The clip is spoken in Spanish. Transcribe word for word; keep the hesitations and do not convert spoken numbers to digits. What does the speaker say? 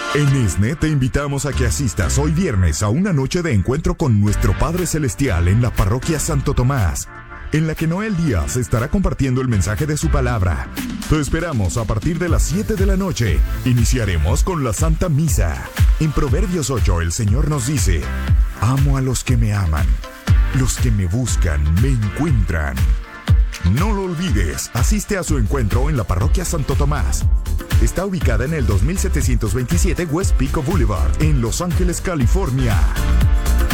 En ESNE te invitamos a que asistas hoy viernes a una noche de encuentro con nuestro Padre Celestial en la parroquia Santo Tomás, en la que Noel Díaz estará compartiendo el mensaje de su palabra. Te esperamos a partir de las siete de la noche. Iniciaremos con la Santa Misa. En Proverbios ocho el Señor nos dice: amo a los que me aman, los que me buscan me encuentran. No lo olvides, asiste a su encuentro en la parroquia Santo Tomás. Está ubicada en el dos mil setecientos veintisiete West Pico Boulevard, en Los Ángeles, California.